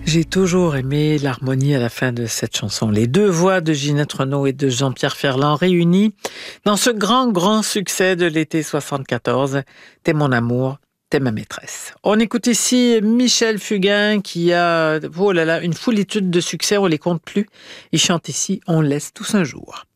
J'ai toujours aimé l'harmonie à la fin de cette chanson. Les deux voix de Ginette Renaud et de Jean-Pierre Ferland réunies dans ce grand succès de l'été 74. T'es mon amour, t'es ma maîtresse. On écoute ici Michel Fugain qui a, oh là là, une foulitude de succès, on les compte plus. Il chante ici On laisse tous un jour.